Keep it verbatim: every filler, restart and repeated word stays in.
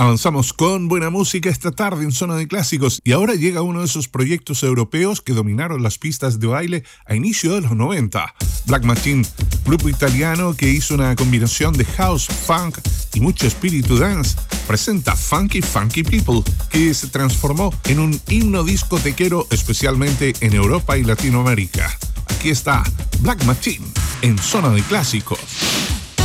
Avanzamos con buena música esta tarde en Zona de Clásicos y ahora llega uno de esos proyectos europeos que dominaron las pistas de baile a inicio de los noventa. Black Machine, grupo italiano que hizo una combinación de house, funk y mucho espíritu dance, presenta Funky Funky People, que se transformó en un himno discotequero especialmente en Europa y Latinoamérica. Aquí está Black Machine en Zona de Clásicos.